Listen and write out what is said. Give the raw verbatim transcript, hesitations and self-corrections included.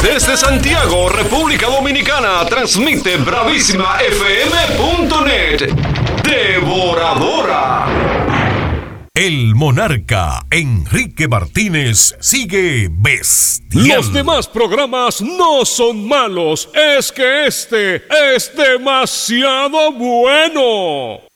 Desde Santiago, República Dominicana, transmite bravísima f m punto net. Devoradora. El monarca Enrique Martínez sigue bestial. Los demás programas no son malos, es que este es demasiado bueno.